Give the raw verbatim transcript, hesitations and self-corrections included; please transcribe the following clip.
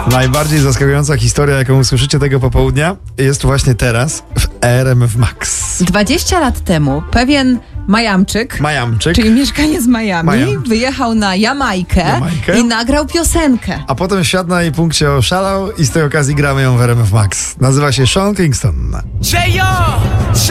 Najbardziej zaskakująca historia, jaką usłyszycie tego popołudnia, jest właśnie teraz w R M F Max. dwadzieścia lat temu pewien Majamczyk, Majamczyk. czyli mieszkaniec Miami, Miami. wyjechał na Jamajkę, Jamajkę i nagrał piosenkę. A potem świat na jej punkcie oszalał i z tej okazji gramy ją w R M F Max. Nazywa się Sean Kingston. J O